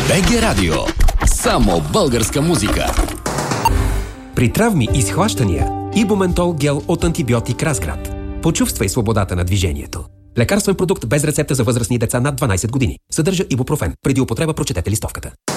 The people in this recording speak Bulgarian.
БГ Радио. Само българска музика. При травми и схващания Ибументол гел от антибиотик Разград. Почувствай свободата на движението. Лекарствен продукт без рецепта за възрастни деца над 12 години. Съдържа ибупрофен. Преди употреба прочетете листовката.